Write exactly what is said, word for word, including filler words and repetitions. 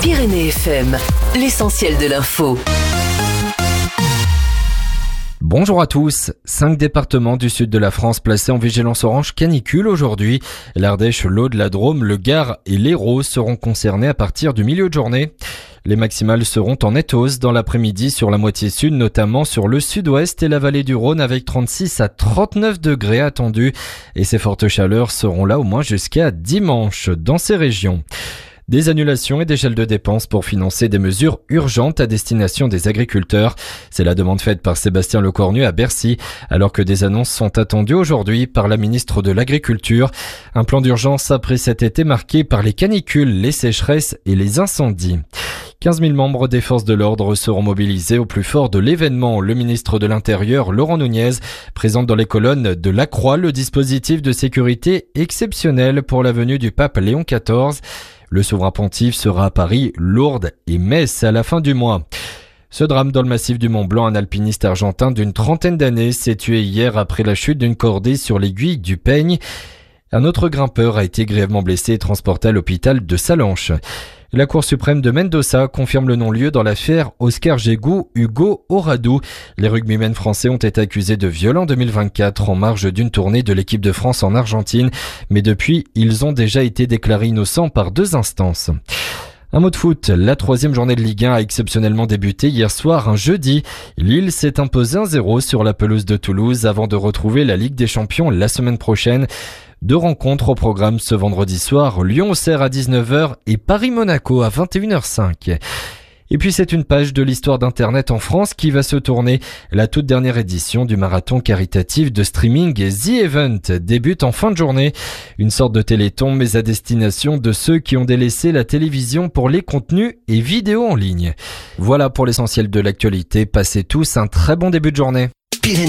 Pyrénées F M, l'essentiel de l'info. Bonjour à tous. Cinq départements du sud de la France placés en vigilance orange canicule aujourd'hui. L'Ardèche, l'Aude, la Drôme, le Gard et l'Hérault seront concernés à partir du milieu de journée. Les maximales seront en nette hausse dans l'après-midi sur la moitié sud, notamment sur le sud-ouest et la vallée du Rhône avec trente-six à trente-neuf degrés attendus. Et ces fortes chaleurs seront là au moins jusqu'à dimanche dans ces régions. Des annulations et des gels de dépenses pour financer des mesures urgentes à destination des agriculteurs. C'est la demande faite par Sébastien Lecornu à Bercy, alors que des annonces sont attendues aujourd'hui par la ministre de l'Agriculture. Un plan d'urgence après cet été marqué par les canicules, les sécheresses et les incendies. quinze mille membres des forces de l'ordre seront mobilisés au plus fort de l'événement. Le ministre de l'Intérieur, Laurent Nunez, présente dans les colonnes de la Croix le dispositif de sécurité exceptionnel pour la venue du pape Léon quatorze. Le souverain pontife sera à Paris, Lourdes et Metz à la fin du mois. Ce drame dans le massif du Mont Blanc, un alpiniste argentin d'une trentaine d'années s'est tué hier après la chute d'une cordée sur l'aiguille du Peigne. Un autre grimpeur a été grièvement blessé et transporté à l'hôpital de Sallanches. La Cour suprême de Mendoza confirme le non-lieu dans l'affaire Oscar Jégou Hugo Oradou. Les rugbymen français ont été accusés de viol en deux mille vingt-quatre en marge d'une tournée de l'équipe de France en Argentine. Mais depuis, ils ont déjà été déclarés innocents par deux instances. Un mot de foot, la troisième journée de Ligue un a exceptionnellement débuté hier soir, un jeudi. Lille s'est imposé un zéro sur la pelouse de Toulouse avant de retrouver la Ligue des Champions la semaine prochaine. Deux rencontres au programme ce vendredi soir, Lyon-Auxerre à dix-neuf heures et Paris-Monaco à vingt et une heures cinq. Et puis c'est une page de l'histoire d'Internet en France qui va se tourner. La toute dernière édition du marathon caritatif de streaming The Event débute en fin de journée. Une sorte de téléthon mais à destination de ceux qui ont délaissé la télévision pour les contenus et vidéos en ligne. Voilà pour l'essentiel de l'actualité. Passez tous un très bon début de journée.